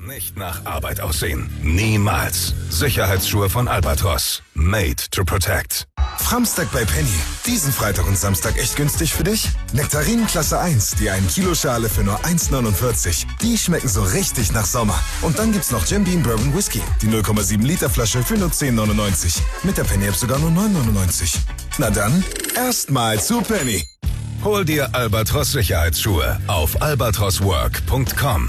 nicht nach Arbeit aussehen. Niemals. Sicherheitsschuhe von Albatros. Made to protect. Framstag bei Penny. Diesen Freitag und Samstag echt günstig für dich? Nektarinen Klasse 1, die 1 Kilo Schale für nur 1,49. Die schmecken so richtig nach Sommer. Und dann gibt's noch Jim Beam Bourbon Whisky. Die 0,7 Liter Flasche für nur 10,99. Mit der Penny App sogar nur 9,99. Na dann, erstmal zu Penny. Hol dir Albatros Sicherheitsschuhe auf albatroswork.com.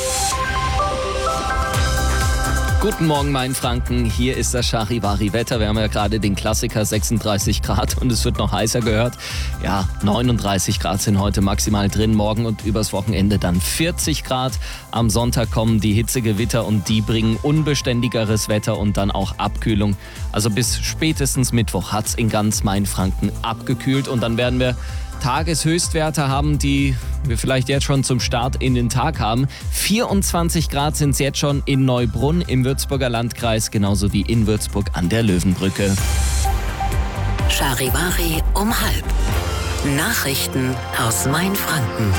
Guten Morgen, Mainfranken. Hier ist das Charivari-Wetter. Wir haben ja gerade den Klassiker 36 Grad und es wird noch heißer gehört. Ja, 39 Grad sind heute maximal drin. Morgen und übers Wochenende dann 40 Grad. Am Sonntag kommen die Hitzegewitter und die bringen unbeständigeres Wetter und dann auch Abkühlung. Also bis spätestens Mittwoch hat's in ganz Mainfranken abgekühlt und dann werden wir Tageshöchstwerte haben, die wir vielleicht jetzt schon zum Start in den Tag haben. 24 Grad sind es jetzt schon in Neubrunn im Würzburger Landkreis, genauso wie in Würzburg an der Löwenbrücke. Charivari um 12:30. Nachrichten aus Mainfranken.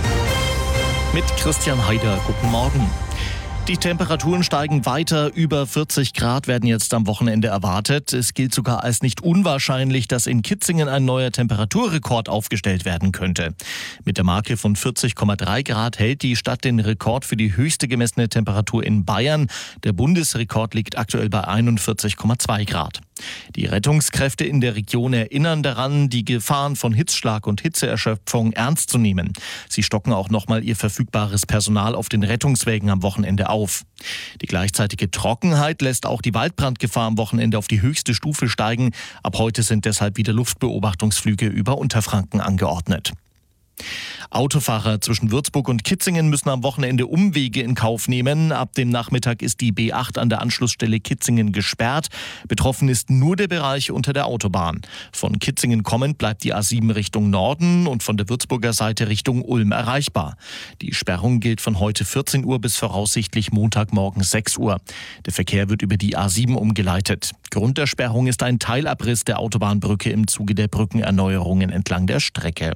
Mit Christian Heider, guten Morgen. Die Temperaturen steigen weiter. Über 40 Grad werden jetzt am Wochenende erwartet. Es gilt sogar als nicht unwahrscheinlich, dass in Kitzingen ein neuer Temperaturrekord aufgestellt werden könnte. Mit der Marke von 40,3 Grad hält die Stadt den Rekord für die höchste gemessene Temperatur in Bayern. Der Bundesrekord liegt aktuell bei 41,2 Grad. Die Rettungskräfte in der Region erinnern daran, die Gefahren von Hitzschlag und Hitzeerschöpfung ernst zu nehmen. Sie stocken auch nochmal ihr verfügbares Personal auf den Rettungswägen am Wochenende auf. Die gleichzeitige Trockenheit lässt auch die Waldbrandgefahr am Wochenende auf die höchste Stufe steigen. Ab heute sind deshalb wieder Luftbeobachtungsflüge über Unterfranken angeordnet. Autofahrer zwischen Würzburg und Kitzingen müssen am Wochenende Umwege in Kauf nehmen. Ab dem Nachmittag ist die B8 an der Anschlussstelle Kitzingen gesperrt. Betroffen ist nur der Bereich unter der Autobahn. Von Kitzingen kommend bleibt die A7 Richtung Norden und von der Würzburger Seite Richtung Ulm erreichbar. Die Sperrung gilt von heute 14 Uhr bis voraussichtlich Montagmorgen 6 Uhr. Der Verkehr wird über die A7 umgeleitet. Grund der Sperrung ist ein Teilabriss der Autobahnbrücke im Zuge der Brückenerneuerungen entlang der Strecke.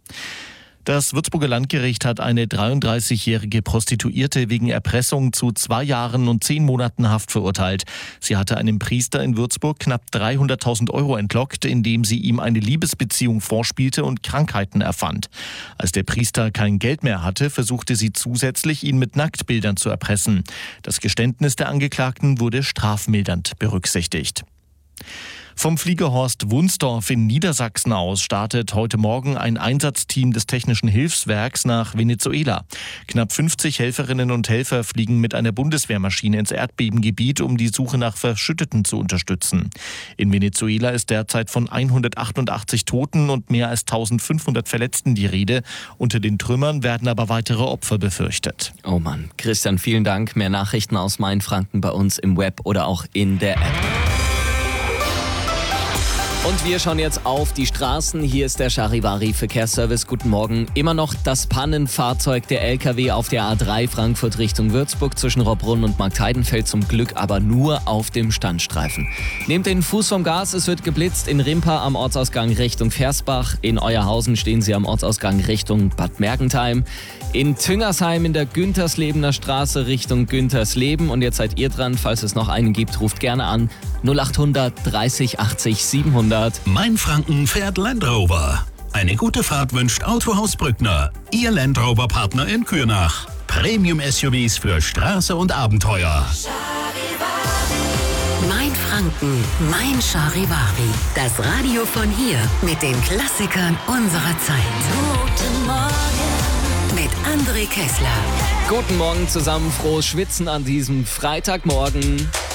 Das Würzburger Landgericht hat eine 33-jährige Prostituierte wegen Erpressung zu 2 Jahren und 10 Monaten Haft verurteilt. Sie hatte einem Priester in Würzburg knapp 300.000 Euro entlockt, indem sie ihm eine Liebesbeziehung vorspielte und Krankheiten erfand. Als der Priester kein Geld mehr hatte, versuchte sie zusätzlich, ihn mit Nacktbildern zu erpressen. Das Geständnis der Angeklagten wurde strafmildernd berücksichtigt. Vom Fliegerhorst Wunsdorf in Niedersachsen aus startet heute Morgen ein Einsatzteam des Technischen Hilfswerks nach Venezuela. Knapp 50 Helferinnen und Helfer fliegen mit einer Bundeswehrmaschine ins Erdbebengebiet, um die Suche nach Verschütteten zu unterstützen. In Venezuela ist derzeit von 188 Toten und mehr als 1500 Verletzten die Rede. Unter den Trümmern werden aber weitere Opfer befürchtet. Oh Mann, Christian, vielen Dank. Mehr Nachrichten aus Mainfranken bei uns im Web oder auch in der App. Und wir schauen jetzt auf die Straßen. Hier ist der Charivari Verkehrsservice. Guten Morgen. Immer noch das Pannenfahrzeug der LKW auf der A3 Frankfurt Richtung Würzburg zwischen Robbrunn und Marktheidenfeld, zum Glück aber nur auf dem Standstreifen. Nehmt den Fuß vom Gas, es wird geblitzt in Rimpa am Ortsausgang Richtung Versbach. In Euerhausen stehen Sie am Ortsausgang Richtung Bad Mergentheim. In Tüngersheim in der Günterslebener Straße Richtung Güntersleben. Und jetzt seid ihr dran, falls es noch einen gibt, ruft gerne an 0800 30 80 700. Mainfranken fährt Land Rover. Eine gute Fahrt wünscht Autohaus Brückner. Ihr Land Rover Partner in Kürnach. Premium-SUVs für Straße und Abenteuer. Mainfranken, mein Charivari. Das Radio von hier mit den Klassikern unserer Zeit. Guten Morgen mit André Kessler. Guten Morgen zusammen, frohes Schwitzen an diesem Freitagmorgen.